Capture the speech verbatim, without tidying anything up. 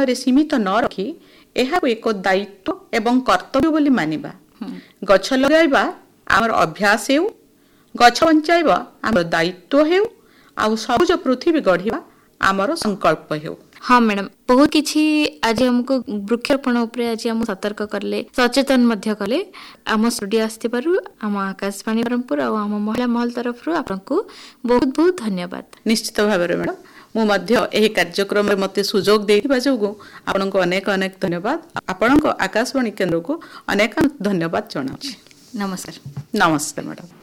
ସ୍ଥାନରେ ସୀମିତ ନ ରଖି ଏହାକୁ ଏକ ଦାୟିତ୍ୱ ଏବଂ କର୍ତ୍ତବ୍ୟ ବୋଲି ମାନିବା। ଗଛ ଲଗାଇବା ଆମର ଅଭ୍ୟାସ ହେଉ, ଗଛ ବଞ୍ଚାଇବା ଆମର ଦାୟିତ୍ୱ ହେଉ, ଆଉ ସବୁଜ ପୃଥିବୀ ଗଢ଼ିବା ଆମର ସଂକଳ୍ପ ହେଉ। ହଁ ମ୍ୟାଡ଼ାମ, ବହୁତ କିଛି ଆଜି ଆମକୁ ବୃକ୍ଷରୋପଣ ଉପରେ ଆଜି ଆମକୁ ସତର୍କ କଲେ, ସଚେତନ ମଧ୍ୟ କଲେ। ଆମ ଷ୍ଟୁଡିଓ ଆସିଥିବାରୁ ଆମ ଆକାଶବାଣୀ ବ୍ରହ୍ମପୁର ଆଉ ଆମ ମହିଳା ମହଲ ତରଫରୁ ଆପଣଙ୍କୁ ବହୁତ ବହୁତ ଧନ୍ୟବାଦ। ନିଶ୍ଚିତ ଭାବରେ ମ୍ୟାଡ଼ାମ, ମୁଁ ମଧ୍ୟ ଏହି କାର୍ଯ୍ୟକ୍ରମରେ ମୋତେ ସୁଯୋଗ ଦେଇଥିବା ଯୋଗୁଁ ଆପଣଙ୍କୁ ଅନେକ ଅନେକ ଧନ୍ୟବାଦ। ଆପଣଙ୍କ ଆକାଶବାଣୀ କେନ୍ଦ୍ରକୁ ଅନେକ ଧନ୍ୟବାଦ ଜଣାଉଛି। ନମସ୍କାର। ନମସ୍କାର ମ୍ୟାଡ଼ାମ।